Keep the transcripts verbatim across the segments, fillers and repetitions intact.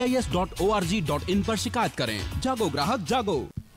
I S dot O R G dot in पर शिकायत करें। जागो ग्राहक जागो।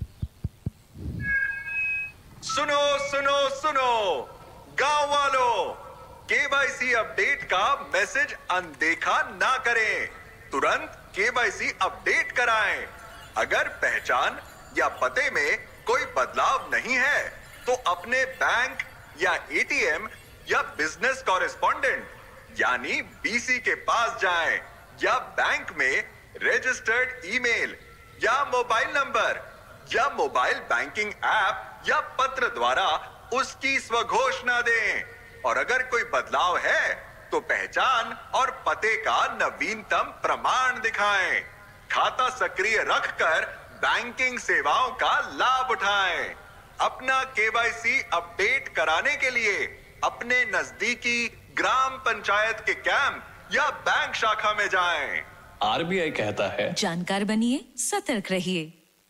सुनो सुनो सुनो गांव वालों, केवाईसी अपडेट का मैसेज अनदेखा ना करें। तुरंत केवाईसी अपडेट कराएं। अगर पहचान या पते में कोई बदलाव नहीं है तो अपने बैंक या एटीएम या बिजनेस कॉरेस्पॉन्डेंट यानी बीसी के पास जाएं या बैंक में रजिस्टर्ड ईमेल या मोबाइल नंबर या मोबाइल बैंकिंग ऐप या पत्र द्वारा उसकी स्वघोषणा दें। और अगर कोई बदलाव है तो पहचान और पते का नवीनतम प्रमाण दिखाएं। खाता सक्रिय रखकर बैंकिंग सेवाओं का लाभ उठाएं। अपना केवाईसी अपडेट कराने के लिए अपने नजदीकी ग्राम पंचायत के कैंप या बैंक शाखा में जाएं। आरबीआई कहता है, जानकार बनिए, सतर्क रहिए।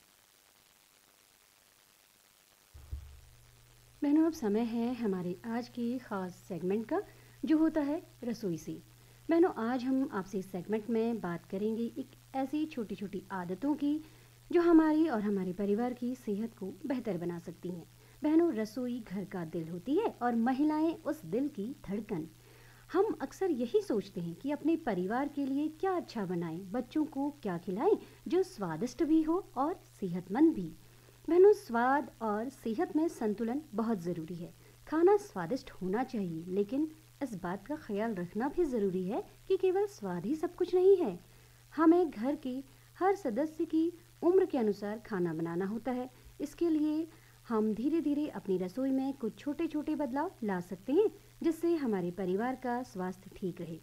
बहनों, अब समय है हमारे आज के खास सेगमेंट का, जो होता है रसोई से। बहनों, आज हम आपसे इस सेगमेंट में बात करेंगे एक ऐसी छोटी छोटी आदतों की जो हमारी और हमारे परिवार की सेहत को बेहतर बना सकती हैं। बहनों, रसोई घर का दिल होती है और महिलाएं उस दिल की धड़कन। हम अक्सर यही सोचते हैं कि अपने परिवार के लिए क्या अच्छा बनाएं, बच्चों को क्या खिलाएं जो स्वादिष्ट भी हो और सेहतमंद भी। बहनों, स्वाद और सेहत में संतुलन बहुत ज़रूरी है। खाना स्वादिष्ट होना चाहिए, लेकिन इस बात का ख्याल रखना भी ज़रूरी है कि केवल स्वाद ही सब कुछ नहीं है। हमें घर के हर सदस्य की उम्र के अनुसार खाना बनाना होता है। इसके लिए हम धीरे धीरे अपनी रसोई में कुछ छोटे छोटे बदलाव ला सकते हैं, जिससे हमारे परिवार का स्वास्थ्य ठीक रहे।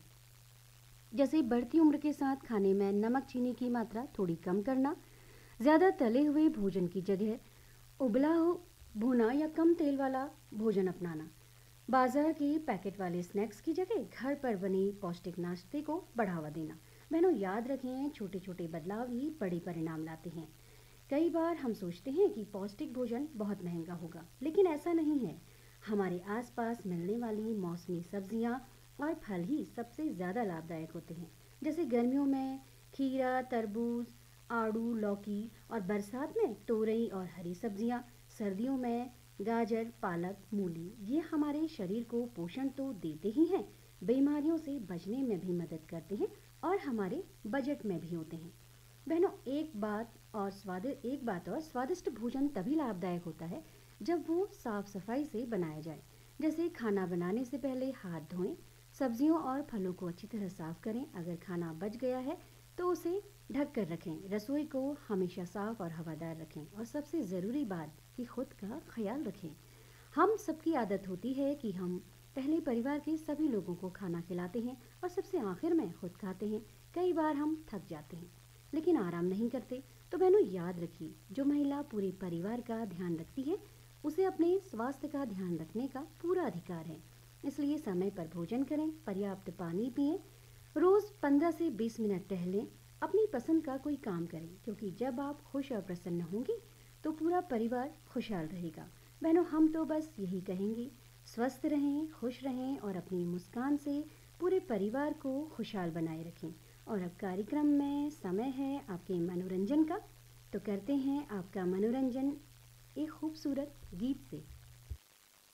जैसे बढ़ती उम्र के साथ खाने में नमक चीनी की मात्रा थोड़ी कम करना, ज़्यादा तले हुए भोजन की जगह उबला हो भुना या कम तेल वाला भोजन अपनाना, बाजार के पैकेट वाले स्नैक्स की जगह घर पर बने पौष्टिक नाश्ते को बढ़ावा देना। बहनों, याद रखें, छोटे छोटे बदलाव ही बड़े परिणाम लाते हैं। कई बार हम सोचते हैं कि पौष्टिक भोजन बहुत महंगा होगा, लेकिन ऐसा नहीं है। हमारे आसपास मिलने वाली मौसमी सब्जियां और फल ही सबसे ज़्यादा लाभदायक होते हैं। जैसे गर्मियों में खीरा, तरबूज, आड़ू, लौकी और बरसात में तोरई और हरी सब्जियां, सर्दियों में गाजर, पालक, मूली। ये हमारे शरीर को पोषण तो देते ही हैं, बीमारियों से बचने में भी मदद करते हैं और हमारे बजट में भी होते हैं। बहनों, एक बात और स्वाद एक बात और स्वादिष्ट भोजन तभी लाभदायक होता है जब वो साफ सफाई से बनाया जाए। जैसे खाना बनाने से पहले हाथ धोएं, सब्जियों और फलों को अच्छी तरह साफ करें। अगर खाना बच गया है तो उसे ढक कर रखें। रसोई को हमेशा साफ और हवादार रखें और सबसे ज़रूरी बात कि खुद का ख्याल रखें। हम सबकी आदत होती है कि हम पहले परिवार के सभी लोगों को खाना खिलाते हैं और सबसे आखिर में खुद खाते हैं। कई बार हम थक जाते हैं लेकिन आराम नहीं करते। तो बहनों, याद रखिए, जो महिला पूरे परिवार का ध्यान रखती है उसे अपने स्वास्थ्य का ध्यान रखने का पूरा अधिकार है। इसलिए समय पर भोजन करें, पर्याप्त पानी पिएं, रोज़ पंद्रह से बीस मिनट टहलें, अपनी पसंद का कोई काम करें, क्योंकि जब आप खुश और प्रसन्न होंगी तो पूरा परिवार खुशहाल रहेगा। बहनों, हम तो बस यही कहेंगे, स्वस्थ रहें, खुश रहें और अपनी मुस्कान से पूरे परिवार को खुशहाल बनाए रखें। और अब कार्यक्रम में समय है आपके मनोरंजन का, तो करते हैं आपका मनोरंजन एक खूबसूरत गीत से।